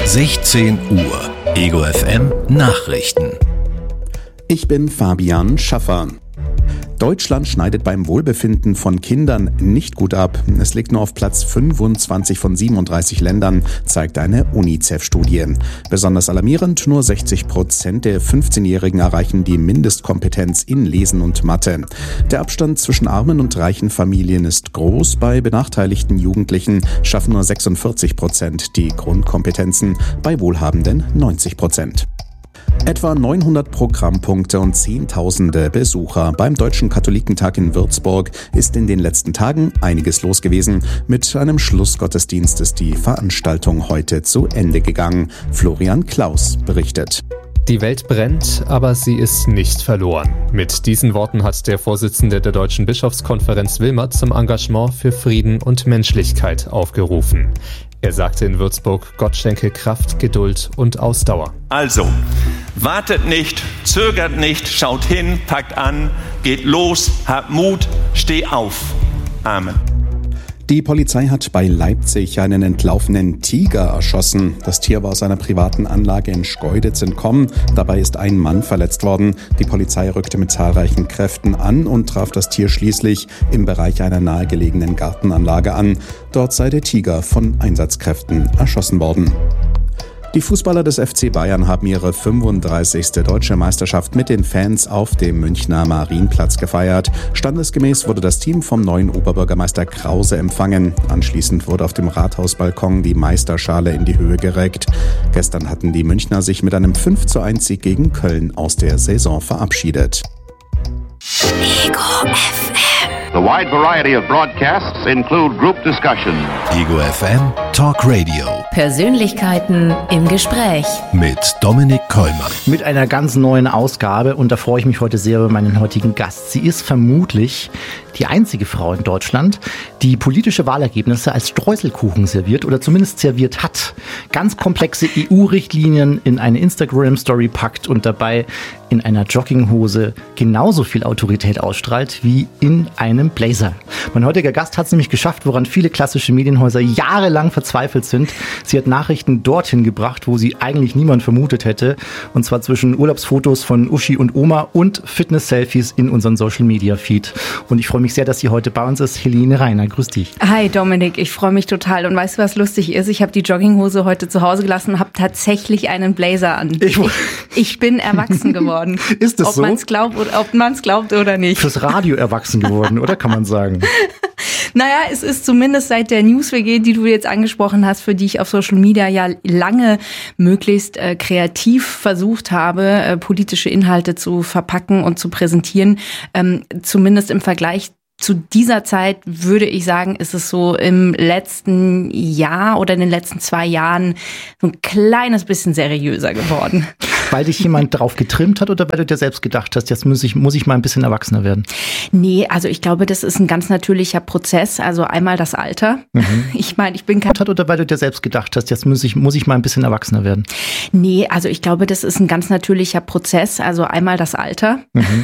16 Uhr. Ego FM Nachrichten. Ich bin Fabian Schaffer. Deutschland schneidet beim Wohlbefinden von Kindern nicht gut ab. Es liegt nur auf Platz 25 von 37 Ländern, zeigt eine UNICEF-Studie. Besonders alarmierend, nur 60% der 15-Jährigen erreichen die Mindestkompetenz in Lesen und Mathe. Der Abstand zwischen armen und reichen Familien ist groß. Bei benachteiligten Jugendlichen schaffen nur 46% die Grundkompetenzen, bei Wohlhabenden 90%. Etwa 900 Programmpunkte und Zehntausende Besucher. Beim Deutschen Katholikentag in Würzburg ist in den letzten Tagen einiges los gewesen. Mit einem Schlussgottesdienst ist die Veranstaltung heute zu Ende gegangen. Florian Klaus berichtet. Die Welt brennt, aber sie ist nicht verloren. Mit diesen Worten hat der Vorsitzende der Deutschen Bischofskonferenz Wilmert zum Engagement für Frieden und Menschlichkeit aufgerufen. Er sagte in Würzburg, Gott schenke Kraft, Geduld und Ausdauer. Also, wartet nicht, zögert nicht, schaut hin, packt an, geht los, habt Mut, steh auf. Amen. Die Polizei hat bei Leipzig einen entlaufenen Tiger erschossen. Das Tier war aus einer privaten Anlage in Schkeuditz entkommen. Dabei ist ein Mann verletzt worden. Die Polizei rückte mit zahlreichen Kräften an und traf das Tier schließlich im Bereich einer nahegelegenen Gartenanlage an. Dort sei der Tiger von Einsatzkräften erschossen worden. Die Fußballer des FC Bayern haben ihre 35. Deutsche Meisterschaft mit den Fans auf dem Münchner Marienplatz gefeiert. Standesgemäß wurde das Team vom neuen Oberbürgermeister Krause empfangen. Anschließend wurde auf dem Rathausbalkon die Meisterschale in die Höhe gereckt. Gestern hatten die Münchner sich mit einem 5:1 Sieg gegen Köln aus der Saison verabschiedet. Ego FM. The wide variety of broadcasts include group discussion. Ego FM Talk Radio. Persönlichkeiten im Gespräch. Mit Dominik Kollmann. Mit einer ganz neuen Ausgabe, und da freue ich mich heute sehr über meinen heutigen Gast. Sie ist vermutlich die einzige Frau in Deutschland, die politische Wahlergebnisse als Streuselkuchen serviert oder zumindest serviert hat. Ganz komplexe EU-Richtlinien in eine Instagram-Story packt und dabei in einer Jogginghose genauso viel Autorität ausstrahlt wie in einem Blazer. Mein heutiger Gast hat es nämlich geschafft, woran viele klassische Medienhäuser jahrelang verzweifelt sind. Sie hat Nachrichten dorthin gebracht, wo sie eigentlich niemand vermutet hätte. Und zwar zwischen Urlaubsfotos von Uschi und Oma und Fitness-Selfies in unserem Social-Media-Feed. Und ich freue mich sehr, dass sie heute bei uns ist. Helene Reiner, grüß dich. Hi Dominik, ich freue mich total. Und weißt du, was lustig ist? Ich habe die Jogginghose heute zu Hause gelassen und habe tatsächlich einen Blazer an. Ich bin erwachsen geworden. Ist das so? Ob man es glaubt oder nicht. Fürs Radio erwachsen geworden, oder kann man sagen? Naja, es ist zumindest seit der News-WG, die du jetzt angesprochen hast, für die ich auf Social Media ja lange möglichst kreativ versucht habe, politische Inhalte zu verpacken und zu präsentieren, zumindest im Vergleich zu dieser Zeit würde ich sagen, ist es so im letzten Jahr oder in den letzten 2 Jahren so ein kleines bisschen seriöser geworden. Weil dich jemand drauf getrimmt hat oder weil du dir selbst gedacht hast, jetzt muss ich mal ein bisschen erwachsener werden? Nee, also ich glaube, das ist ein ganz natürlicher Prozess. Also einmal das Alter. Ich meine, ich bin oder weil du dir selbst gedacht hast, jetzt muss ich mal ein bisschen erwachsener werden? Nee, also ich glaube, das ist ein ganz natürlicher Prozess. Also einmal das Alter.